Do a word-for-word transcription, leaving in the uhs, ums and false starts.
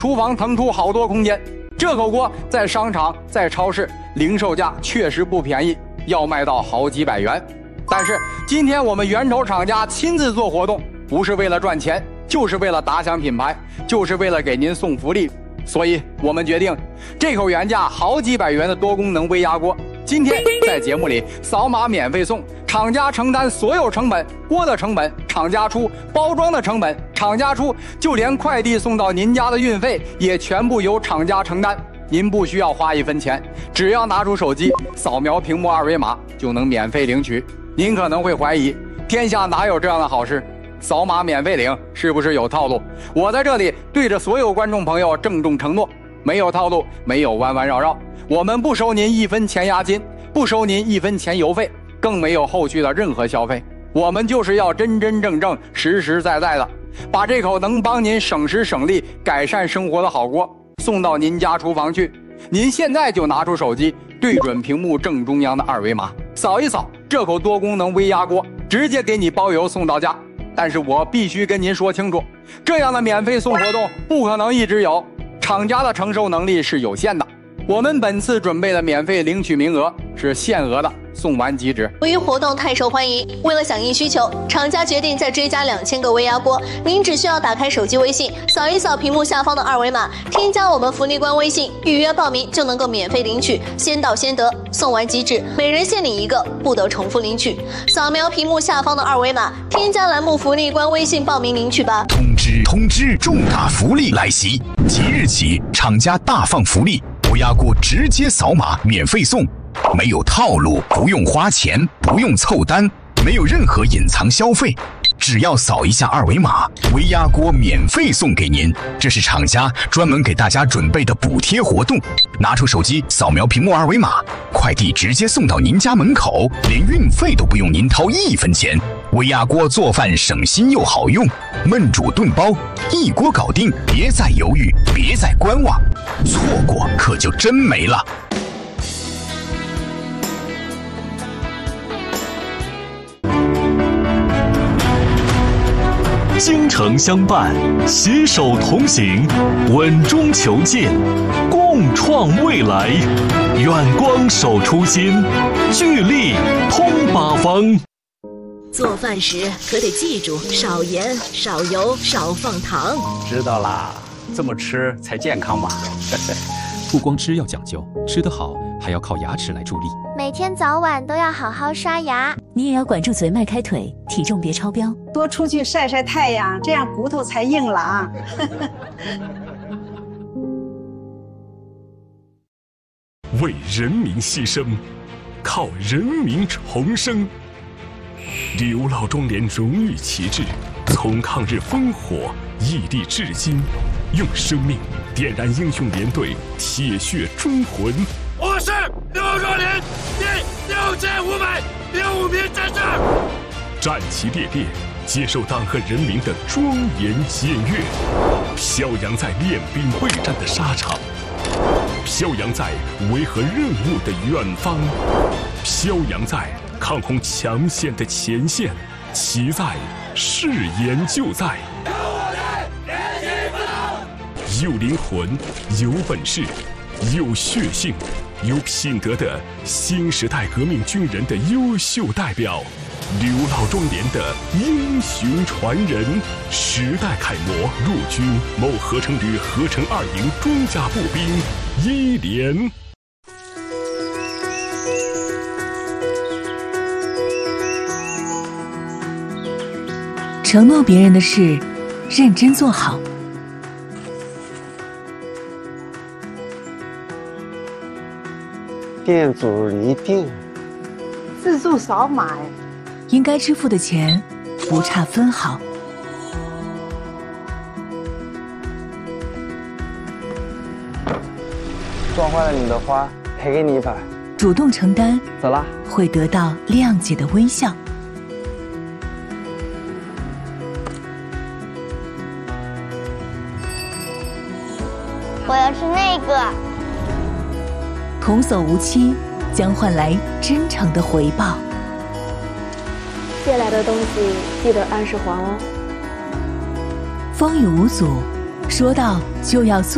厨房腾出好多空间。这口锅在商场、在超市零售价确实不便宜，要卖到好几百元。但是今天我们源头厂家亲自做活动，不是为了赚钱，就是为了打响品牌，就是为了给您送福利。所以我们决定，这口原价好几百元的多功能微压锅，今天在节目里扫码免费送，厂家承担所有成本，锅的成本厂家出，包装的成本厂家出，就连快递送到您家的运费也全部由厂家承担。您不需要花一分钱，只要拿出手机扫描屏幕二维码就能免费领取。您可能会怀疑，天下哪有这样的好事？扫码免费领是不是有套路？我在这里对着所有观众朋友郑重承诺，没有套路，没有弯弯绕绕，我们不收您一分钱押金，不收您一分钱邮费，更没有后续的任何消费。我们就是要真真正正实实在在的把这口能帮您省时省力改善生活的好锅送到您家厨房去。您现在就拿出手机对准屏幕正中央的二维码，扫一扫这口多功能微压锅，直接给你包邮送到家。但是我必须跟您说清楚，这样的免费送活动不可能一直有，厂家的承受能力是有限的。我们本次准备的免费领取名额是限额的，送完即止。 由于活动太受欢迎，为了响应需求，厂家决定再追加两千个微压锅。您只需要打开手机微信，扫一扫屏幕下方的二维码，添加我们福利官微信，预约报名就能够免费领取，先到先得，送完即止，每人限领一个，不得重复领取。扫描屏幕下方的二维码，添加栏目福利官微信报名领取吧。 通知通知，重大福利来袭！即日起，厂家大放福利，微压锅直接扫码免费送。没有套路，不用花钱，不用凑单，没有任何隐藏消费，只要扫一下二维码，微压锅免费送给您。这是厂家专门给大家准备的补贴活动。拿出手机扫描屏幕二维码，快递直接送到您家门口，连运费都不用您掏一分钱。微压锅做饭省心又好用，焖煮炖煲一锅搞定，别再犹豫，别再观望，错过可就真没了。 精诚相伴，携手同行，稳中求进，共创未来。远光守初心，聚力通八方。 做饭时可得记住，少盐、少油、少放糖。 知道啦，这么吃才健康嘛。 不光吃要讲究，吃得好还要靠牙齿来助力。 每天早晚都要好好刷牙。 你也要管住嘴，迈开腿，体重别超标。 多出去晒晒太阳，这样骨头才硬朗。 为人民牺牲，靠人民重生。刘老庄连荣誉旗帜，从抗日烽火屹立至今，用生命点燃英雄连队铁血忠魂。 我是刘壮连第六千五百零五名战士， 战旗猎猎，接受党和人民的庄严检阅，飘扬在练兵备战的沙场，飘扬在维和任务的远方，飘扬在抗洪抢险的前线，其在誓言就在。有灵魂，有本事，有血性，有品德的新时代革命军人的优秀代表，刘老庄连的英雄传人，时代楷模，陆军某合成旅合成二营装甲步兵一连。 承诺别人的事，认真做好。 店主一定自助扫码呀， 应该支付的钱不差分毫。 撞坏了你的花，赔给你一把。 主动承担， 走啦， 会得到谅解的微笑。 我要吃那个。 童叟无欺，将换来真诚的回报。 借来的东西记得按时还哦。 风雨无阻，说到就要做。